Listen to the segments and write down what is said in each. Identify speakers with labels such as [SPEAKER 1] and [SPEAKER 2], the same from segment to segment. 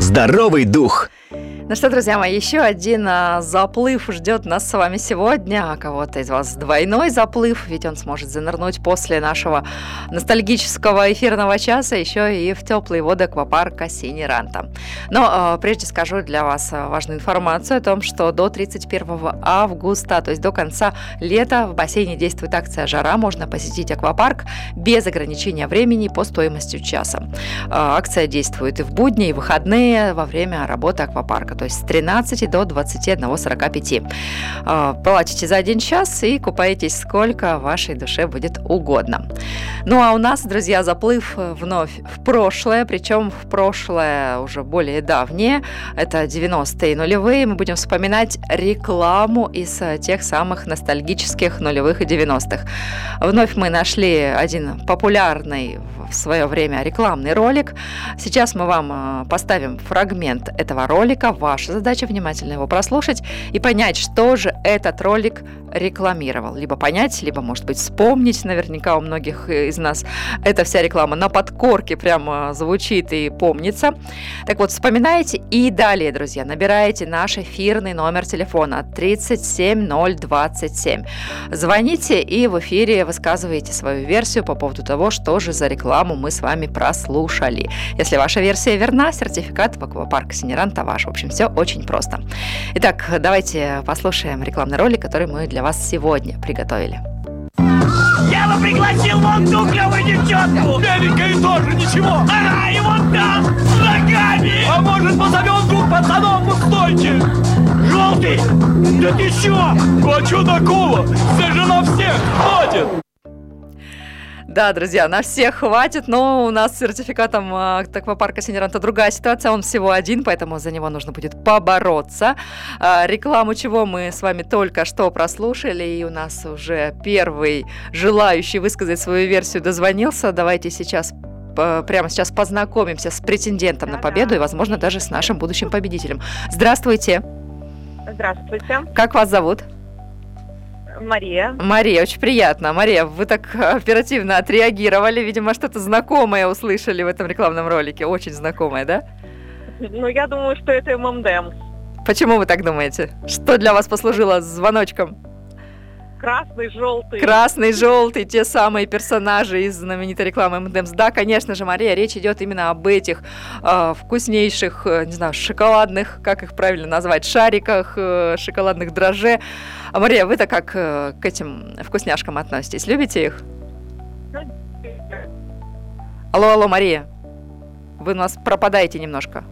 [SPEAKER 1] Здоровый дух.
[SPEAKER 2] Ну что, друзья мои, еще один заплыв ждет нас с вами сегодня. А кого-то из вас двойной заплыв, ведь он сможет занырнуть после нашего ностальгического эфирного часа еще и в теплые воды аквапарка «Синий Ранта». Но прежде скажу для вас важную информацию о том, что до 31 августа, то есть до конца лета, в бассейне действует акция «Жара». Можно посетить аквапарк без ограничения времени по стоимости часа. Акция действует и в будни, и в выходные во время работы аквапарка, то есть с 13 до 21:45. Платите за 1 час и купаетесь сколько вашей душе будет угодно. Ну а у нас, друзья, заплыв вновь в прошлое, причем в прошлое уже более давнее, это 90-е и нулевые. Мы будем вспоминать рекламу из тех самых ностальгических нулевых и 90-х. Вновь мы нашли один популярный в свое время рекламный ролик. Сейчас мы вам поставим фрагмент этого ролика. Ваша задача внимательно его прослушать и понять, что же этот ролик рекламировал. Либо понять, либо, может быть, вспомнить. Наверняка у многих из нас эта вся реклама на подкорке прямо звучит и помнится. Так вот, вспоминаете и далее, друзья, набираете наш эфирный номер телефона 37027. Звоните и в эфире высказываете свою версию по поводу того, что же за рекламу мы с вами прослушали. Если ваша версия верна, сертификат в аквапарк «Синий Ранта» ваш. В общем, все очень просто. Итак, давайте послушаем рекламный ролик, который мы для вас сегодня приготовили.
[SPEAKER 3] Я бы пригласил вон ту клевую девчонку.
[SPEAKER 4] Беленькая тоже ничего.
[SPEAKER 3] Ага, и вот там, с ногами.
[SPEAKER 4] А может позовем двух пацанов в стойке?
[SPEAKER 3] Желтый, да ты чё?
[SPEAKER 4] Хочу такого. Все же на всех хватит.
[SPEAKER 2] Да, друзья, на всех хватит, но у нас с сертификатом аквапарка «Синий Ранта» другая ситуация, он всего один, поэтому за него нужно будет побороться. Рекламу чего мы с вами только что прослушали, и у нас уже первый желающий высказать свою версию дозвонился. Давайте прямо сейчас познакомимся с претендентом на победу и, возможно, даже с нашим будущим победителем. Здравствуйте.
[SPEAKER 5] Здравствуйте.
[SPEAKER 2] Как вас зовут?
[SPEAKER 5] Мария.
[SPEAKER 2] Мария, очень приятно. Мария, вы так оперативно отреагировали. Видимо, что-то знакомое услышали в этом рекламном ролике. Очень знакомое, да?
[SPEAKER 5] Ну, я думаю, что это ММДМС.
[SPEAKER 2] Почему вы так думаете? Что для вас послужило звоночком?
[SPEAKER 5] Красный, желтый.
[SPEAKER 2] Красный, желтый, те самые персонажи из знаменитой рекламы ММДМС. Да, конечно же, Мария, речь идет именно об этих вкуснейших, не знаю, шоколадных, как их правильно назвать, шариках, шоколадных дрожже. А, Мария, вы-то как к этим вкусняшкам относитесь? Любите их? Алло, Мария. Вы у нас пропадаете немножко.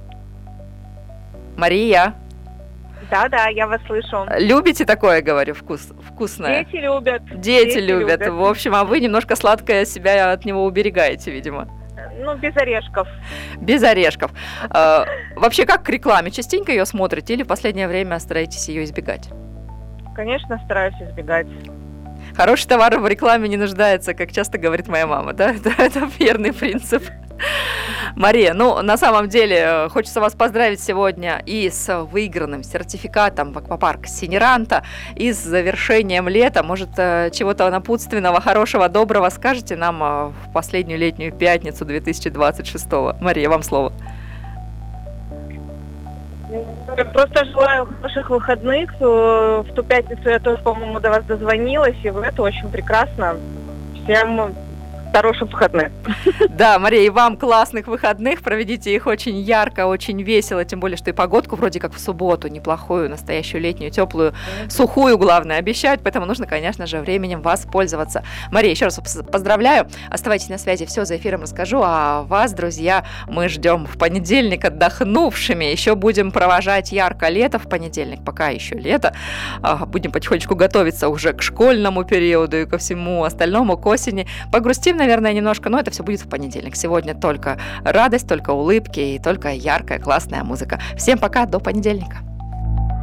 [SPEAKER 2] Мария.
[SPEAKER 5] Да, я вас слышу.
[SPEAKER 2] Любите такое, говорю, вкусное?
[SPEAKER 5] Дети любят.
[SPEAKER 2] Дети любят. В общем, а вы немножко сладкое себя от него уберегаете, видимо.
[SPEAKER 5] Ну, без орешков.
[SPEAKER 2] Без орешков. Вообще, как к рекламе? Частенько ее смотрите или в последнее время стараетесь ее избегать?
[SPEAKER 5] Конечно, стараюсь избегать.
[SPEAKER 2] Хороший товар в рекламе не нуждается, как часто говорит моя мама, да? Это верный принцип. Мария, ну, на самом деле, хочется вас поздравить сегодня и с выигранным сертификатом в аквапарк «Синий Ранта», и с завершением лета. Может, чего-то напутственного, хорошего, доброго скажете нам в последнюю летнюю пятницу 2026-го? Мария, вам слово.
[SPEAKER 5] Просто желаю хороших выходных. В ту пятницу я тоже, по-моему, до вас дозвонилась, и это очень прекрасно. Всем хороших выходных.
[SPEAKER 2] Да, Мария, и вам классных выходных. Проведите их очень ярко, очень весело. Тем более, что и погодку вроде как в субботу неплохую, настоящую летнюю, теплую, сухую, главное, обещают. Поэтому нужно, конечно же, временем воспользоваться. Мария, еще раз поздравляю. Оставайтесь на связи. Все за эфиром расскажу. А вас, друзья, мы ждем в понедельник отдохнувшими. Еще будем провожать ярко лето в понедельник, пока еще лето. Будем потихонечку готовиться уже к школьному периоду и ко всему остальному, к осени. Погрустим, наверное, немножко, но это все будет в понедельник. Сегодня только радость, только улыбки и только яркая, классная музыка. Всем пока, до понедельника.